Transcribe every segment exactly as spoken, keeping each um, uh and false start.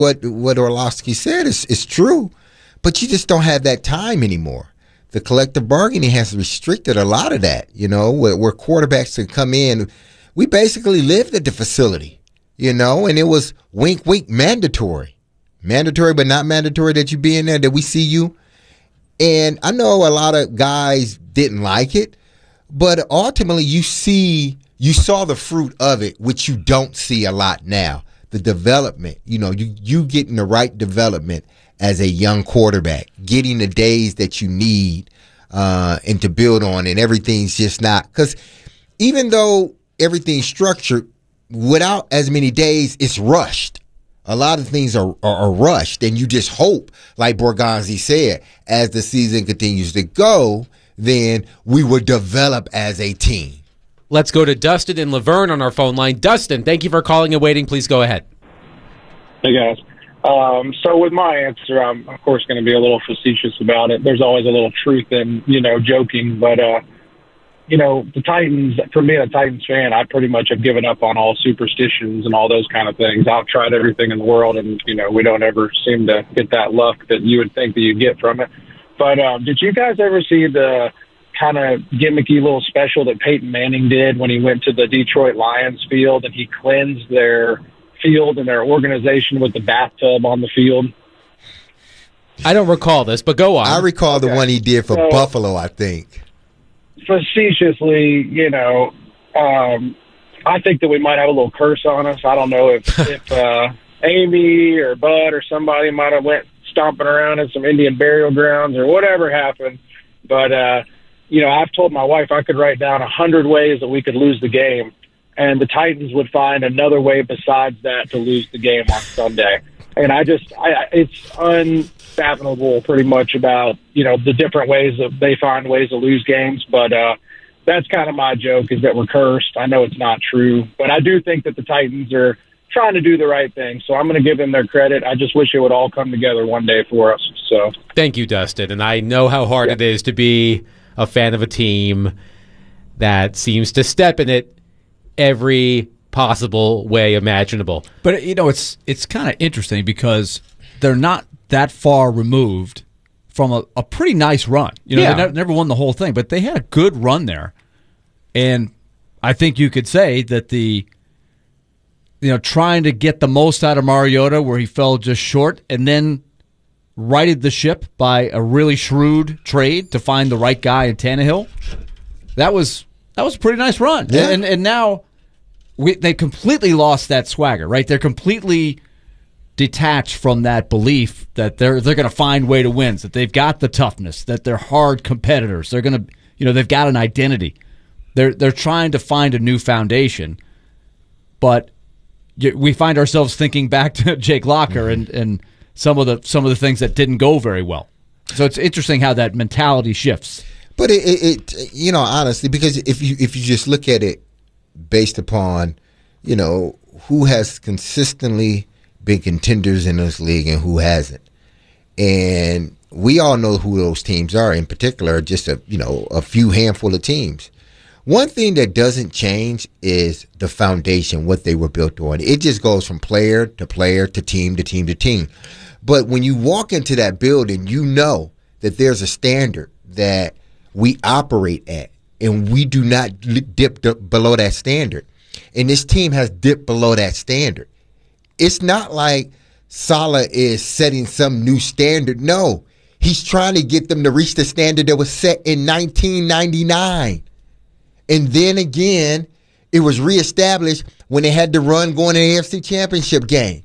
what what Orlovsky said is is true, but you just don't have that time anymore. The collective bargaining has restricted a lot of that, you know, where, where quarterbacks can come in. We basically lived at the facility, you know, and it was wink, wink, mandatory. Mandatory, but not mandatory that you be in there, that we see you. And I know a lot of guys didn't like it, but ultimately you see, you saw the fruit of it, which you don't see a lot now. The development, you know, you, you getting the right development as a young quarterback, getting the days that you need uh, and to build on, and everything's just not. Because even though everything's structured, without as many days, it's rushed. A lot of things are, are, are rushed, and you just hope, like Borgonzi said, as the season continues to go, then we will develop as a team. Let's go to Dustin and Laverne on our phone line. Dustin, thank you for calling and waiting. Please go ahead. Hey, guys. Um, so with my answer, I'm, of course, going to be a little facetious about it. There's always a little truth in, you know, joking. But, uh, you know, the Titans, for me, a Titans fan, I pretty much have given up on all superstitions and all those kind of things. I've tried everything in the world, and, you know, we don't ever seem to get that luck that you would think that you'd get from it. But um, did you guys ever see the kind of gimmicky little special that Peyton Manning did when he went to the Detroit Lions field and he cleansed their field and their organization with the bathtub on the field? I don't recall this, but go on. I recall okay. the one he did for so, Buffalo, I think. Facetiously, you know, um, I think that we might have a little curse on us. I don't know if, if uh, Amy or Bud or somebody might have went stomping around in some Indian burial grounds or whatever happened. But, uh, you know, I've told my wife I could write down a hundred ways that we could lose the game, and the Titans would find another way besides that to lose the game on Sunday. And I just, I, it's unfathomable pretty much about, you know, the different ways that they find ways to lose games. But uh, that's kind of my joke, is that we're cursed. I know it's not true, but I do think that the Titans are trying to do the right thing. So I'm going to give them their credit. I just wish it would all come together one day for us. So thank you, Dustin. And I know how hard yeah. it is to be a fan of a team that seems to step in it every possible way imaginable. But, you know, it's it's kind of interesting because they're not that far removed from a, a pretty nice run. You know, yeah. they never, never won the whole thing, but they had a good run there. And I think you could say that the, you know, trying to get the most out of Mariota where he fell just short, and then righted the ship by a really shrewd trade to find the right guy in Tannehill. That was that was a pretty nice run. Yeah. And and now we, they completely lost that swagger, right? They're completely detached from that belief that they're they're going to find way to win, that they've got the toughness, that they're hard competitors. They're going to, you know, they've got an identity. They're they're trying to find a new foundation, but we find ourselves thinking back to Jake Locker mm-hmm. and and. some of the some of the things that didn't go very well. So it's interesting how that mentality shifts. But it, it, it you know, honestly, because if you if you just look at it based upon, you know, who has consistently been contenders in this league and who hasn't, and we all know who those teams are. In particular, just a you know a few handful of teams. One thing that doesn't change is the foundation, what they were built on. It just goes from player to player to team to team to team. But when you walk into that building, you know that there's a standard that we operate at, and we do not dip below that standard. And this team has dipped below that standard. It's not like Saleh is setting some new standard. No, he's trying to get them to reach the standard that was set in nineteen ninety-nine. And then again, it was reestablished when they had to run going to the A F C Championship game.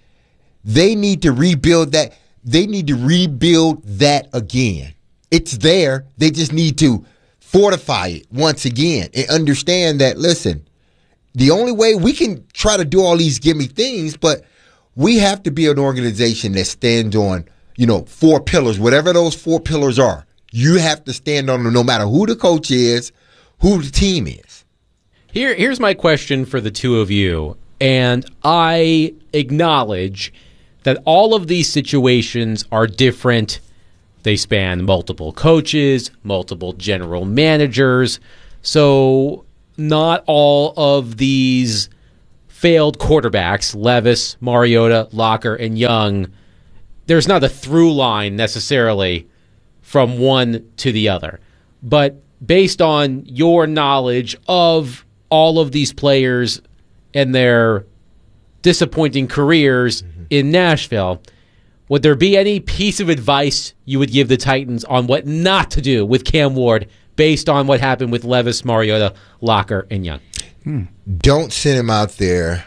They need to rebuild that. They need to rebuild that again. It's there. They just need to fortify it once again and understand that, listen, the only way we can try to do all these gimme things, but we have to be an organization that stands on, you know, four pillars, whatever those four pillars are. You have to stand on them no matter who the coach is, who the team is. Here, here's my question for the two of you, and I acknowledge that all of these situations are different. They span multiple coaches, multiple general managers, so not all of these failed quarterbacks, Levis, Mariota, Locker, and Young, there's not a through line necessarily from one to the other. But based on your knowledge of all of these players and their disappointing careers mm-hmm. in Nashville, would there be any piece of advice you would give the Titans on what not to do with Cam Ward based on what happened with Levis, Mariota, Locker, and Young? Hmm. Don't send him out there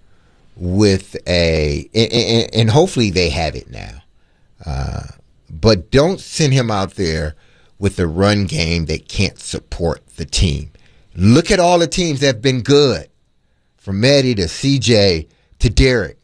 with a, and, and, and hopefully they have it now, uh, but don't send him out there with a run game that can't support the team. Look at all the teams that have been good, from Eddie to C J to Derek.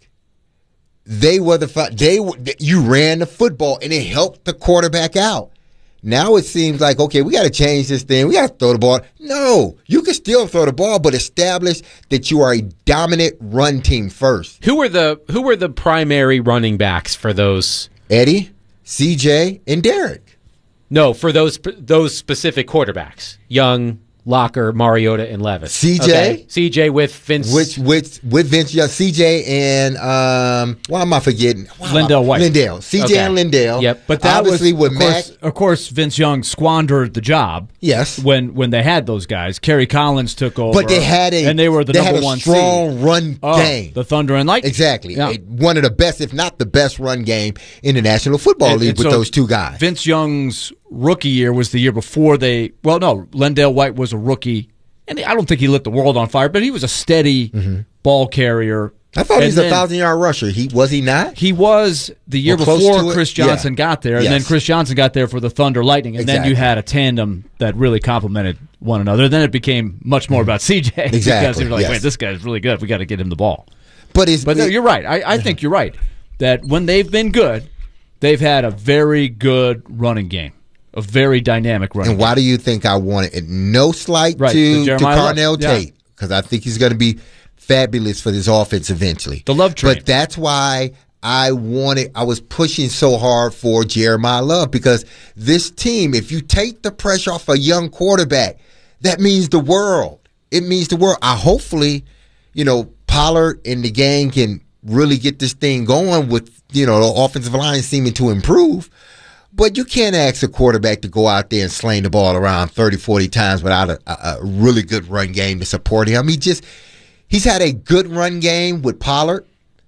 They were the they were, you ran the football and it helped the quarterback out. Now it seems like, okay, we got to change this thing. We got to throw the ball. No, you can still throw the ball, but establish that you are a dominant run team first. Who were the who were the primary running backs for those? Eddie, C J, and Derek. No, for those those specific quarterbacks. Young, Locker, Mariota, and Levis. C J, okay. C J with Vince, which with with Vince, yeah, C J and um, why am I forgetting? Why Lindell White, Lindell, C J okay. and Lindell. Yep, but that obviously was with of Mac. course, of course, Vince Young squandered the job. Yes, when when they had those guys, Kerry Collins took over, but they had a and they were the they number had a one strong seed. run oh, game. The Thunder and Lightning, exactly. Yeah. It, one of the best, if not the best, run game in the National Football and, League and with so those two guys. Vince Young's rookie year was the year before they. Well, no, Lindell White was a rookie. And I don't think he lit the world on fire, but he was a steady mm-hmm. ball carrier. I thought he was a thousand-yard rusher. He was he not? He was the year well, before Chris Johnson yeah. got there, yes. and then Chris Johnson got there for the Thunder Lightning, and exactly. then you had a tandem that really complemented one another. Then it became much more about C J. Exactly. Because you were like, yes. wait, this guy's really good. We got to get him the ball. But, it's, but no, it, you're right. I, I think you're right that when they've been good, they've had a very good running game. A very dynamic running. And why do you think I wanted it? No slight right, to, to Carnell Love. Tate, because yeah. I think he's going to be fabulous for this offense eventually. The love train. But that's why I wanted, I was pushing so hard for Jeremiah Love, because this team, if you take the pressure off a young quarterback, that means the world. It means the world. I hopefully, you know, Pollard and the gang can really get this thing going with, you know, the offensive line seeming to improve. But you can't ask a quarterback to go out there and sling the ball around thirty, forty times without a, a, a really good run game to support him. He just he's had a good run game with Pollard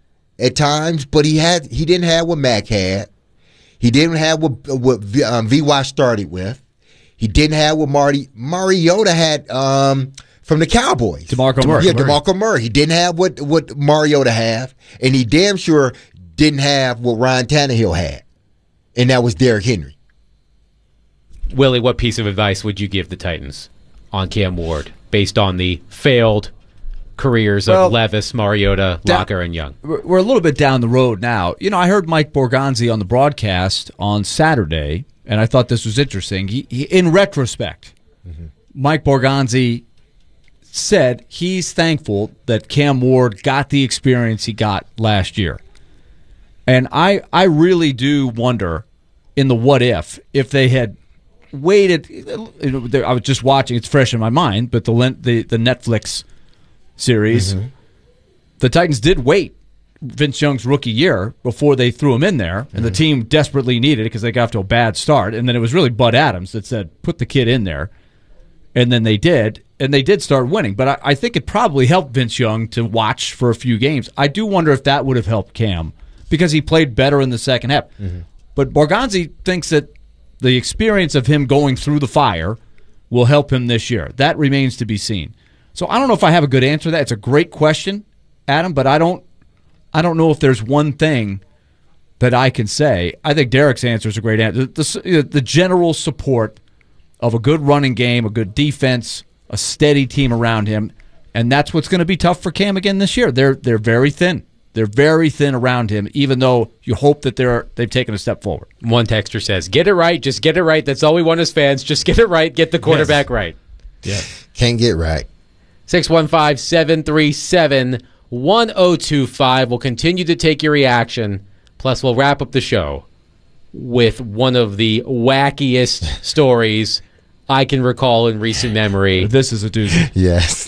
at times, but he had he didn't have what Mac had. He didn't have what what um, V Y started with. He didn't have what Marty Mariota had um, from the Cowboys. DeMarco Murray. Yeah, DeMarco Murray. He didn't have what what Mariota had, and he damn sure didn't have what Ryan Tannehill had. And that was Derrick Henry. Willie, what piece of advice would you give the Titans on Cam Ward based on the failed careers well, of Levis, Mariota, down, Locker, and Young? We're a little bit down the road now. You know, I heard Mike Borgonzi on the broadcast on Saturday, and I thought this was interesting. He, he, in retrospect, mm-hmm. Mike Borgonzi said he's thankful that Cam Ward got the experience he got last year. And I, I really do wonder in the what if, if they had waited. You know, I was just watching, it's fresh in my mind, but the the, the Netflix series, mm-hmm. the Titans did wait Vince Young's rookie year before they threw him in there, and mm-hmm. the team desperately needed it because they got off to a bad start. And then it was really Bud Adams that said, put the kid in there. And then they did, and they did start winning. But I, I think it probably helped Vince Young to watch for a few games. I do wonder if that would have helped Cam, because he played better in the second half. Mm-hmm. But Borgonzi thinks that the experience of him going through the fire will help him this year. That remains to be seen. So I don't know if I have a good answer to that. It's a great question, Adam, but I don't I don't know if there's one thing that I can say. I think Derek's answer is a great answer. The, the, the general support of a good running game, a good defense, a steady team around him, and that's what's going to be tough for Cam again this year. They're they're very thin. They're very thin around him, even though you hope that they're they've taken a step forward. One texter says, "Get it right, just get it right. That's all we want as fans. Just get it right. Get the quarterback yes. right." Yeah, can't get right. six one five, seven three seven, one zero two five. We'll continue to take your reaction. Plus, we'll wrap up the show with one of the wackiest stories I can recall in recent memory. This is a doozy. Yes.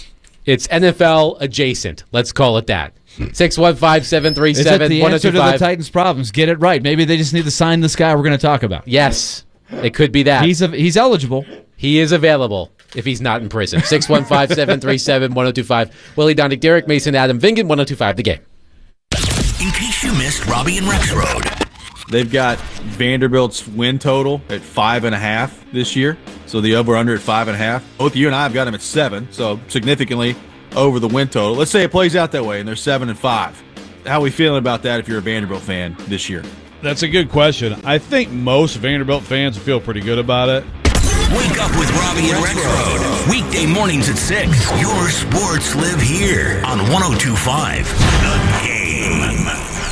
It's N F L adjacent. Let's call it that. six one five, seven three seven, one oh two five. Is it the answer to the Titans' problems? Get it right. Maybe they just need to sign this guy we're going to talk about. Yes, it could be that. He's a, he's eligible. He is available if he's not in prison. six one five, seven three seven, one oh two five. Willie Dondick, Derek Mason, Adam Vingan, one oh two five, The Game. In case you missed Robbie and Rex Road. They've got Vanderbilt's win total at five and a half this year. So the over-under at five and a half. Both you and I have got them at seven, so significantly over the win total. Let's say it plays out that way, and they're seven and five. How are we feeling about that if you're a Vanderbilt fan this year? That's a good question. I think most Vanderbilt fans feel pretty good about it. Wake up with Robbie and Rex Road. Weekday mornings at six. Your sports live here on one oh two five. The Game.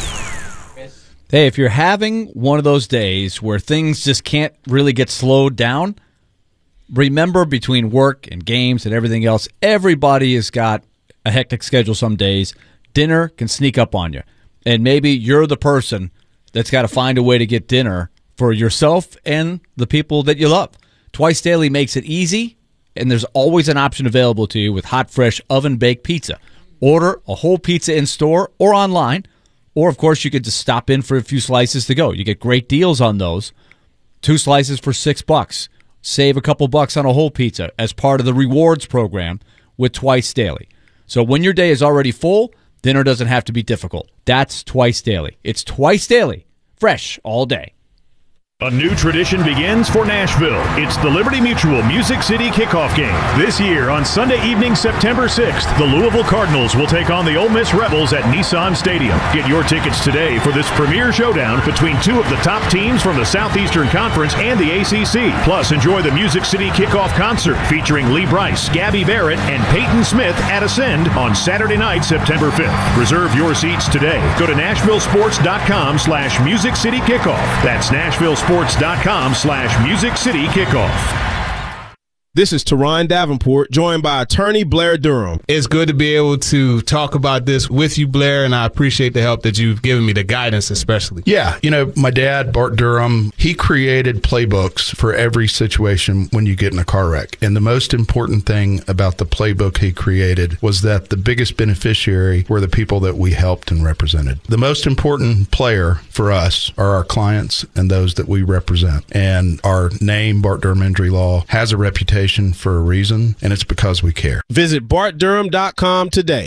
Hey, if you're having one of those days where things just can't really get slowed down, remember between work and games and everything else, everybody has got a hectic schedule some days. Dinner can sneak up on you. And maybe you're the person that's got to find a way to get dinner for yourself and the people that you love. Twice Daily makes it easy, and there's always an option available to you with hot, fresh, oven-baked pizza. Order a whole pizza in-store or online, or, of course, you could just stop in for a few slices to go. You get great deals on those. Two slices for six bucks. Save a couple bucks on a whole pizza as part of the rewards program with Twice Daily. So when your day is already full, dinner doesn't have to be difficult. That's Twice Daily. It's Twice Daily. Fresh all day. A new tradition begins for Nashville. It's the Liberty Mutual Music City Kickoff Game. This year, on Sunday evening, September sixth, the Louisville Cardinals will take on the Ole Miss Rebels at Nissan Stadium. Get your tickets today for this premier showdown between two of the top teams from the Southeastern Conference and the A C C. Plus, enjoy the Music City Kickoff Concert featuring Lee Brice, Gabby Barrett, and Peyton Smith at Ascend on Saturday night, September fifth. Reserve your seats today. Go to nashvillesports.com slash Music City Kickoff. That's Nashville Sports. Sports.com slash Music City Kickoff. This is Teron Davenport, joined by attorney Blair Durham. It's good to be able to talk about this with you, Blair, and I appreciate the help that you've given me, the guidance especially. Yeah, you know, my dad, Bart Durham, he created playbooks for every situation when you get in a car wreck. And the most important thing about the playbook he created was that the biggest beneficiary were the people that we helped and represented. The most important player for us are our clients and those that we represent. And our name, Bart Durham Injury Law, has a reputation for a reason, and it's because we care. Visit bart durham dot com today.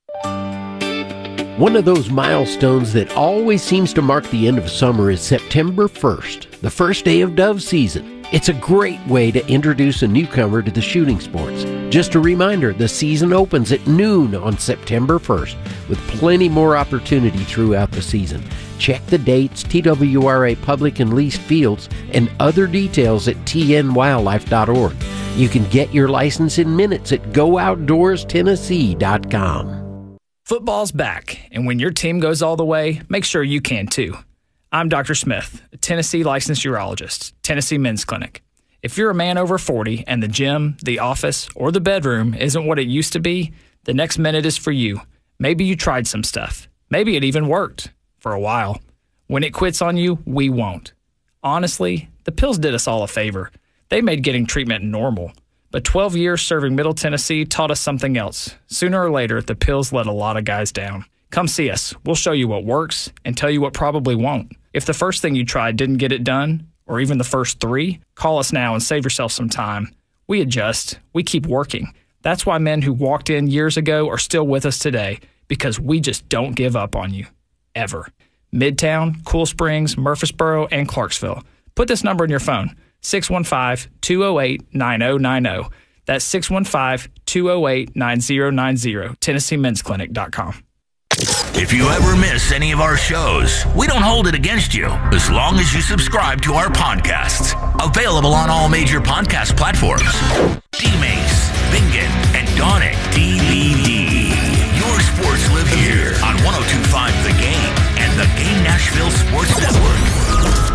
One of those milestones that always seems to mark the end of summer is September first, the first day of dove season. It's a great way to introduce a newcomer to the shooting sports. Just a reminder, the season opens at noon on September first, with plenty more opportunity throughout the season. Check the dates, T W R A public and leased fields, and other details at T N wildlife dot org. You can get your license in minutes at go outdoors tennessee dot com. Football's back, and when your team goes all the way, make sure you can too. I'm Doctor Smith, a Tennessee licensed urologist, Tennessee Men's Clinic. If you're a man over forty and the gym, the office, or the bedroom isn't what it used to be, the next minute is for you. Maybe you tried some stuff. Maybe it even worked for a while. When it quits on you, we won't. Honestly, the pills did us all a favor. They made getting treatment normal. But twelve years serving Middle Tennessee taught us something else. Sooner or later, the pills let a lot of guys down. Come see us. We'll show you what works and tell you what probably won't. If the first thing you tried didn't get it done, or even the first three, call us now and save yourself some time. We adjust. We keep working. That's why men who walked in years ago are still with us today, because we just don't give up on you. Ever. Midtown, Cool Springs, Murfreesboro, and Clarksville. Put this number in your phone, six one five, two oh eight, nine oh nine oh. That's six one five, two oh eight, nine oh nine oh, Tennessee Men's Clinic dot com. If you ever miss any of our shows, we don't hold it against you as long as you subscribe to our podcasts. Available on all major podcast platforms. D-Mace, Vingan, and Donnick D V D. Your sports live here on one oh two five The Game and the Game Nashville Sports Network.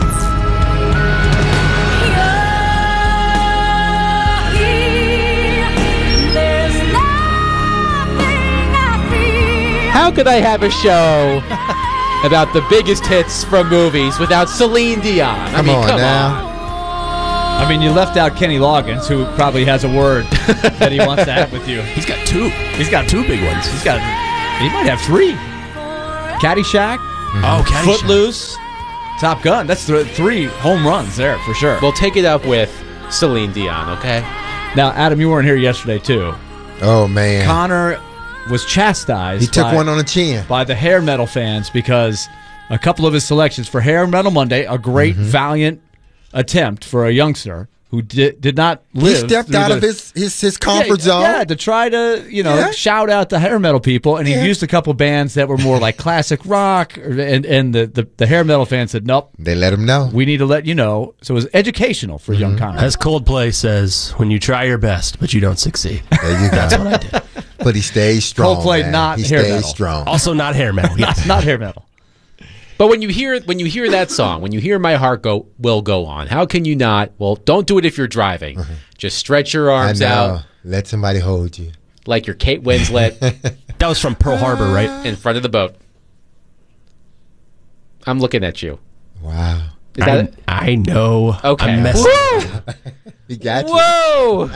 How could I have a show about the biggest hits from movies without Celine Dion? I Come mean, on come now. on. I mean, you left out Kenny Loggins, who probably has a word that he wants to have with you. He's got two. He's got two big ones. He's got. He might have three. Caddyshack. Mm-hmm. Oh, Caddyshack. Footloose. Top Gun. That's th- three home runs there for sure. We'll take it up with Celine Dion, okay? Now, Adam, you weren't here yesterday, too. Oh, man. Connor was chastised. He took by, one on the chin. By the hair metal fans because a couple of his selections for Hair Metal Monday, a great, mm-hmm. valiant attempt for a youngster who did did not live. He stepped out the, of his, his, his comfort yeah, zone. Yeah, to try to, you know, yeah. shout out the hair metal people. And he yeah. used a couple bands that were more like classic rock. And, and the, the, the hair metal fans said, nope. They let him know. We need to let you know. So it was educational for mm-hmm. young Connor. As Coldplay says, when you try your best, but you don't succeed. There you go. That's what I did. But he stays strong. Coldplay, man. not he hair stays metal. strong. Also not hair metal. Yes. not, not hair metal. But when you hear when you hear that song, when you hear "My Heart Go Will Go On," how can you not? Well, don't do it if you're driving. Mm-hmm. Just stretch your arms I know. out. Let somebody hold you. Like you're Kate Winslet. That was from Pearl Harbor, right? In front of the boat. I'm looking at you. Wow. Is that I, it? I know. Okay. I'm messing. Woo! He got you. Whoa!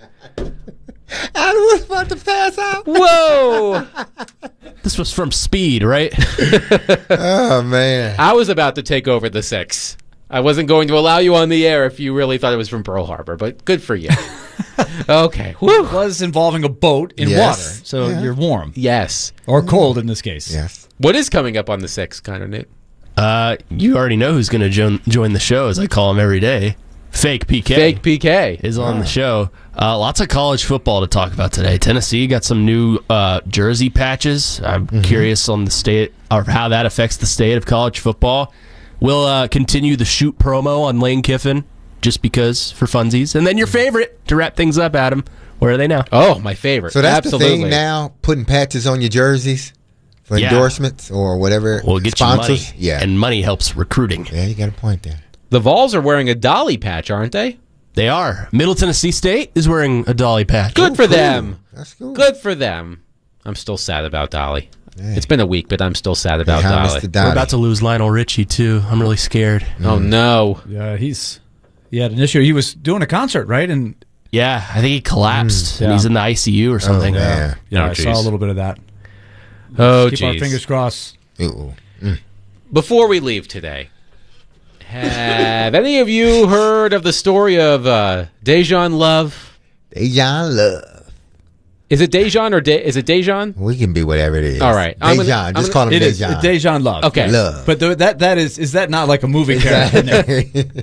I was about to pass out. Whoa! This was from Speed, right? Oh, man. I was about to take over the six. I wasn't going to allow you on the air if you really thought it was from Pearl Harbor, but good for you. Okay. Whew. It was involving a boat in Yes. water, so Yeah. you're warm. Yes. Or cold in this case. Yes. What is coming up on the six, kind of, Nate? Uh, you already know who's going to join, join the show, as I call him every day. Fake P K. Fake P K. Is on the show. Uh, lots of college football to talk about today. Tennessee got some new uh, jersey patches. I'm mm-hmm. curious on the state or how that affects the state of college football. We'll uh, continue the shoot promo on Lane Kiffin just because for funsies. And then your favorite to wrap things up, Adam. Where are they now? Oh, my favorite. So that's Absolutely. the thing now, putting patches on your jerseys for Yeah. endorsements or whatever. We'll get sponsors. you money. Yeah. And money helps recruiting. Yeah, you got a point there. The Vols are wearing a Dolly patch, aren't they? They are. Middle Tennessee State is wearing a Dolly patch. Good Oh, for cool. them. That's cool. Good for them. I'm still sad about Dolly. Hey. It's been a week, but I'm still sad about Hey, how Dolly. Mister Dolly? We're about to lose Lionel Richie, too. I'm really scared. Oh, no. Yeah, he's he had an issue. He was doing a concert, right? And Yeah, I think he collapsed, Mm, and yeah. he's in the I C U or something. Oh, man. yeah, Oh, I saw geez. a little bit of that. Oh, Keep our geez. fingers crossed. Ooh. Mm. Before we leave today, have any of you heard of the story of uh, Dejan Love? Dejan Love. Is it Dejan or De- is it Dejan? We can be whatever it is. All right. I'm Dejan. gonna- I'm Just gonna- call him It is Dejan. Dejan Love. Okay. Love. But the, that that is is that not like a movie character? In there?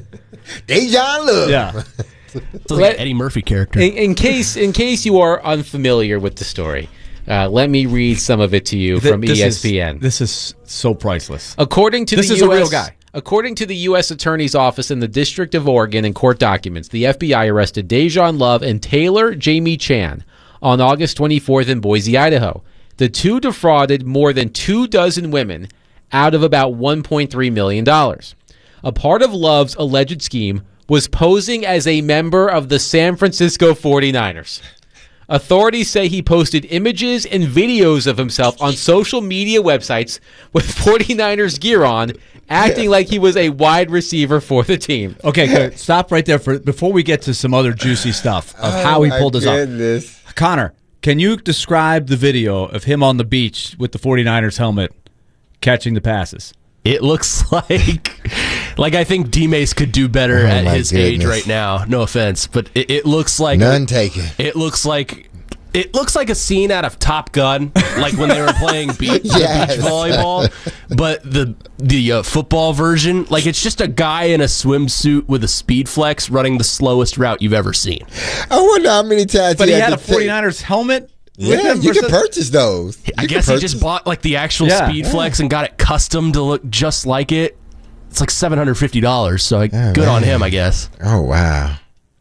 Dejan Love. Yeah. It's like an Eddie Murphy character. In, in case in case you are unfamiliar with the story, uh, let me read some of it to you Th- from this E S P N. Is, this is so priceless. According to This the is U S, a real guy. According to the U S Attorney's Office in the District of Oregon in court documents, the F B I arrested Dejan Love and Taylor Jamie Chan on August twenty-fourth in Boise, Idaho. The two defrauded more than two dozen women out of about one point three million dollars. A part of Love's alleged scheme was posing as a member of the San Francisco forty-niners. Authorities say he posted images and videos of himself on social media websites with forty-niners gear on, acting like he was a wide receiver for the team. Okay, good. Stop right there for before we get to some other juicy stuff of Oh, how he my pulled this goodness. off. Connor, can you describe the video of him on the beach with the forty-niners helmet catching the passes? It looks like, like I think D-Mace could do better Oh, at my his age goodness. right now. No offense, but it, it looks like None taken. It looks like it looks like a scene out of Top Gun, like when they were playing beach, Yes. beach volleyball. But the the uh, football version, like it's just a guy in a swimsuit with a speed flex running the slowest route you've ever seen. I wonder how many times But he had to a take- forty-niners helmet? with Yeah, him you can versus- purchase those. I You can guess he purchase- just bought like the actual Yeah. speed flex and got it custom to look just like it. It's like seven hundred fifty dollars. So I, Oh, good on man. him, I guess. Oh, wow.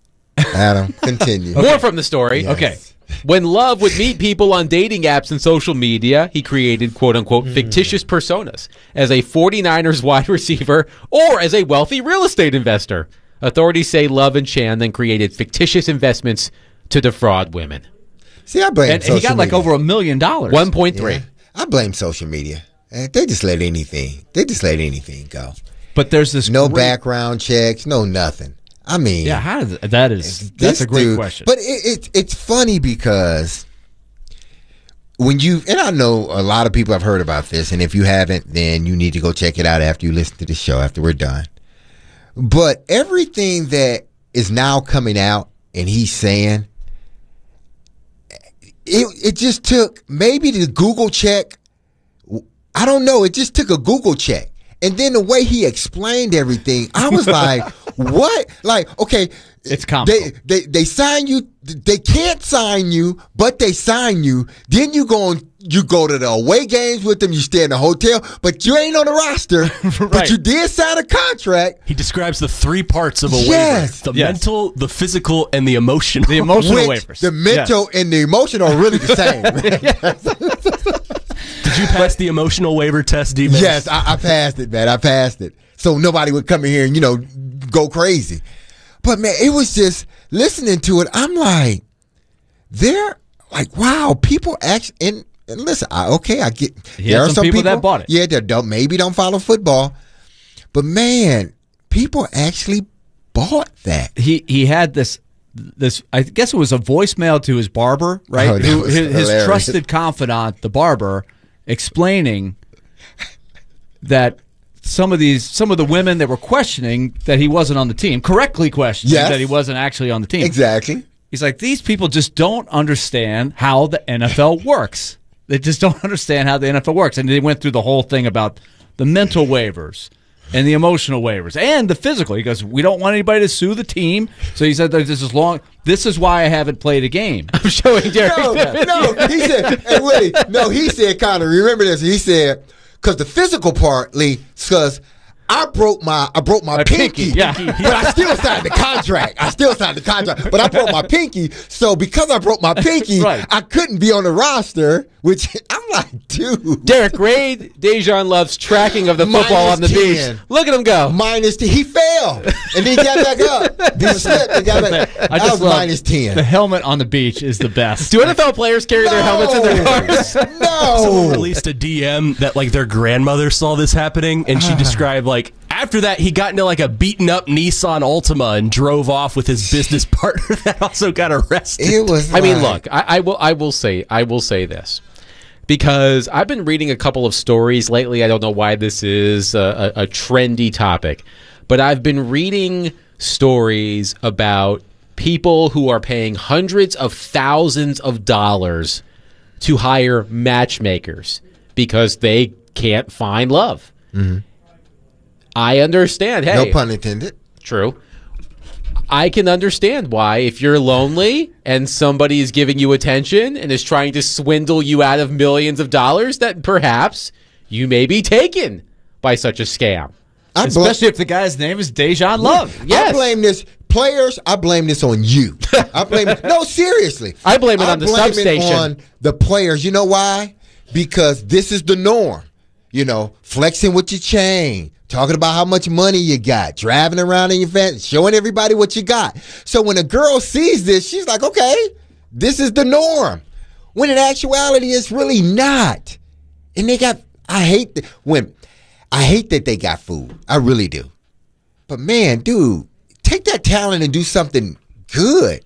Adam, continue. More from the story. Yes. Okay. When Love would meet people on dating apps and social media, he created quote-unquote fictitious personas as a forty-niners wide receiver or as a wealthy real estate investor. Authorities say Love and Chan then created fictitious investments to defraud women. See, I blame And social he got like media. over a million dollars. one point three. Yeah. I blame social media. Eh, They just let anything. They just let anything go. But there's this No great- background checks. No nothing. I mean, yeah, how does, that is that's a great dude, question. But it, it it's funny because when you and I know a lot of people have heard about this, and if you haven't, then you need to go check it out after you listen to the show after we're done. But everything that is now coming out and he's saying, it it just took maybe the Google check. I don't know. It just took a Google check. And then the way he explained everything, I was like, what? Like, okay. It's comical. They, they, they sign you. They can't sign you, but they sign you. Then you go on, you go to the away games with them. You stay in the hotel, but you ain't on the roster. right. But you did sign a contract. He describes the three parts of a yes. waiver. The yes. mental, the physical, and the emotional. The emotional Which, waivers. The mental yes. and the emotional are really the same. Did you pass the emotional waiver test, D-Man? Yes, I, I passed it, man. I passed it. So nobody would come in here and, you know, go crazy. But, man, it was just listening to it. I'm like, they're like, wow, people actually, and, and listen, I, okay, I get, he there are some, some people, people that bought it. Yeah, that don't, maybe don't follow football. But, man, people actually bought that. He he had this. This, I guess it was a voicemail to his barber, right? Oh, Who, his, his trusted confidant, the barber, explaining that some of these, some of the women that were questioning that he wasn't on the team, correctly questioning yes. that he wasn't actually on the team. Exactly. He's like, these people just don't understand how the N F L works. They just don't understand how the N F L works. And they went through the whole thing about the mental waivers and the emotional waivers and the physical. He goes, we don't want anybody to sue the team. So he said, this is long. This is why I haven't played a game. I'm showing Derek. No, no, he said, hey, Willie, no, he said, Connor, remember this. He said, because the physical part, Lee, because I broke my I broke my, my pinky, pinky yeah. but I still signed the contract. I still signed the contract, but I broke my pinky. So because I broke my pinky, right. I couldn't be on the roster. Which I'm like, dude, Derek, grade Dejan Love's tracking of the football Minus on the ten. beach. Look at him go. Minus ten. He fell and then he got back up. He slipped and got back. I That just was love minus ten. The helmet on the beach is the best. Do N F L players carry no. their helmets in their cars? No. Someone released a D M that like their grandmother saw this happening, and she described like after that he got into like a beaten up Nissan Altima and drove off with his business partner that also got arrested. It was. I mean, like, look, I, I will. I will say. I will say this. Because I've been reading a couple of stories lately. I don't know why this is a, a, a trendy topic, but I've been reading stories about people who are paying hundreds of thousands of dollars to hire matchmakers because they can't find love. Mm-hmm. I understand. Hey, no pun intended. True. I can understand why, if you're lonely and somebody is giving you attention and is trying to swindle you out of millions of dollars, that perhaps you may be taken by such a scam. I Especially bl- if the guy's name is Dejan Love. Yes. I blame this players. I blame this on you. I blame no seriously. I blame it I on the blame substation. It on the players. You know why? Because this is the norm. You know, flexing with your chain. Talking about how much money you got, driving around in your van, showing everybody what you got. So when a girl sees this, she's like, okay, this is the norm. When in actuality, it's really not. And they got, I hate that, when, I hate that they got food. I really do. But man, dude, take that talent and do something good.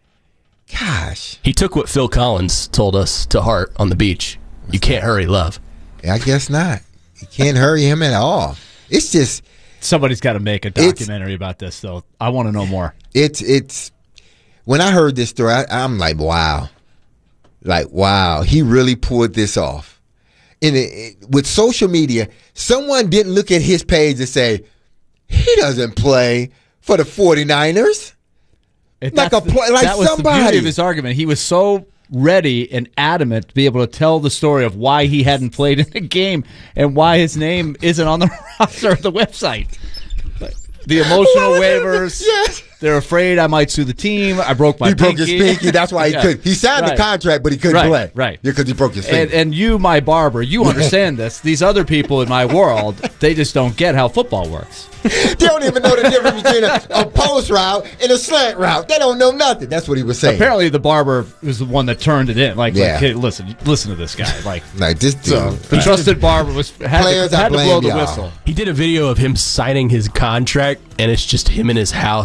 Gosh. He took what Phil Collins told us to heart on the beach. You can't hurry love. I guess not. You can't hurry him at all. It's just somebody's got to make a documentary about this, though. I want to know more. It's it's when I heard this story, I, I'm like, wow, like wow, he really pulled this off. And it, it, with social media, someone didn't look at his page and say he doesn't play for the forty-niners. It, like a the, play, like that was somebody. the beauty of his argument. He was so ready and adamant to be able to tell the story of why he hadn't played in the game and why his name isn't on the roster of the website. The emotional waivers. Yes. They're afraid I might sue the team. I broke my he pinky. broke his pinky. That's why he yeah. could. He signed right. the contract, but he couldn't right. play. Right. Because he broke his finger. And, and you, my barber, you understand this. These other people in my world, they just don't get how football works. They don't even know the difference between a, a post route and a slant route. They don't know nothing. That's what he was saying. Apparently, the barber was the one that turned it in. Like, yeah. like hey, listen, listen to this guy. Like, like this dude. So, the trusted barber was had, Players, to, had to blow the y'all. whistle. He did a video of him signing his contract, and it's just him in his house with no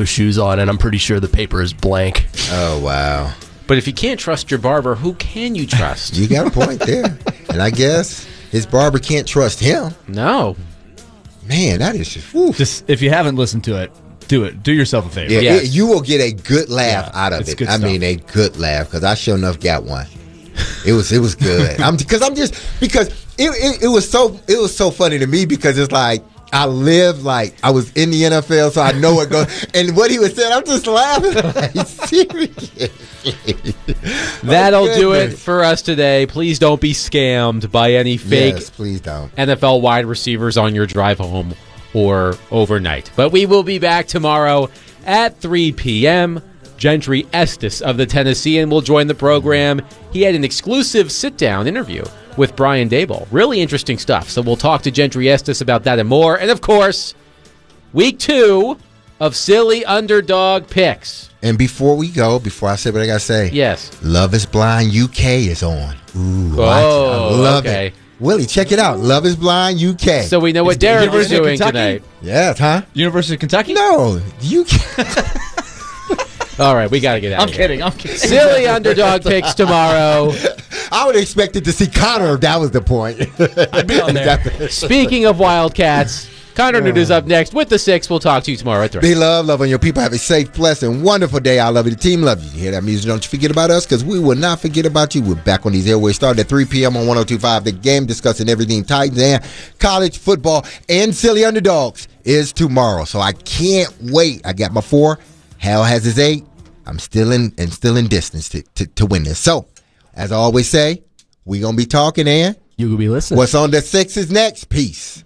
those shoes on, and I'm pretty sure the paper is blank. Oh, wow. But if you can't trust your barber, who can you trust? You got a point there. And I guess his barber can't trust him. No. Man, that is just, whew. Just if you haven't listened to it, do it. Do yourself a favor. Yeah, Yes. it- you will get a good laugh Yeah, out of it's it. good I stuff. mean, a good laugh, because I sure enough got one. It was it was good. I'm because I'm just because it, it it was so it was so funny to me because it's like I lived like I was in the N F L, so I know what goes. And what he was saying, I'm just laughing. Like, seriously. That'll Oh, do it goodness. for us today. Please don't be scammed by any fake Yes, please don't. N F L wide receivers on your drive home or overnight. But we will be back tomorrow at three p.m. Gentry Estes of the Tennessean will join the program. He had an exclusive sit-down interview with Brian Daboll. Really interesting stuff. So we'll talk to Gentry Estes about that and more. And, of course, week two of Silly Underdog Picks. And before we go, before I say what I gotta say, Yes. Love Is Blind U K is on. Ooh, watch it. Oh, I love okay. it. Willie, check it out. Love Is Blind U K. So we know what Derek is University of doing Kentucky? tonight. Yes, huh? University of Kentucky? No, U K. All right, we got to get out I'm of here. kidding. I'm kidding. Silly Underdog Picks tomorrow. I would have expected to see Connor if that was the point. I'd be on there. Speaking of Wildcats, Connor Newt is up next with the six. We'll talk to you tomorrow at three. Be love, love on your people. Have a safe, blessed, and wonderful day. I love you. The team love you. You hear that music? Don't you forget about us, because we will not forget about you. We're back on these airways. Start at three p.m. on one oh two point five. The Game, discussing everything Titans and college football and Silly Underdogs is tomorrow. So I can't wait. I got my four. Hal has his eight. I'm still in and still in distance to, to, to win this. So, as I always say, we gonna be talking, and You will be listening. what's on the six is next. Peace.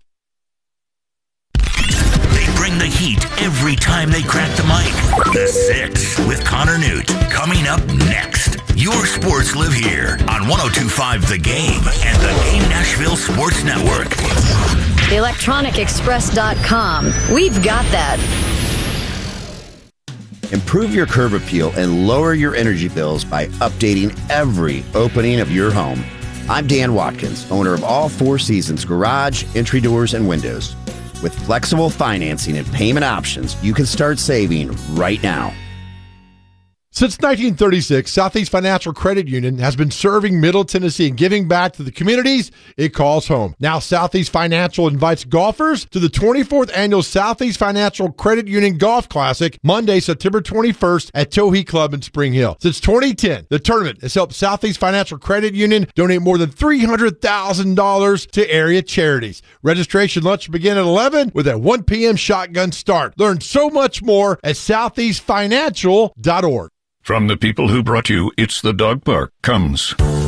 They bring the heat every time they crack the mic. The Six with Connor Newt. Coming up next. Your sports live here on one oh two point five The Game and the Game Nashville Sports Network. electronic express dot com. We've got that. Improve your curb appeal and lower your energy bills by updating every opening of your home. I'm Dan Watkins, owner of All Four Seasons Garage, Entry Doors, and Windows. With flexible financing and payment options, you can start saving right now. Since nineteen thirty-six, Southeast Financial Credit Union has been serving Middle Tennessee and giving back to the communities it calls home. Now, Southeast Financial invites golfers to the twenty-fourth Annual Southeast Financial Credit Union Golf Classic, Monday, September twenty-first at Towhee Club in Spring Hill. Since twenty ten, the tournament has helped Southeast Financial Credit Union donate more than three hundred thousand dollars to area charities. Registration lunch begin at eleven with a one p.m. shotgun start. Learn so much more at southeast financial dot org. From the people who brought you It's the Dog Park comes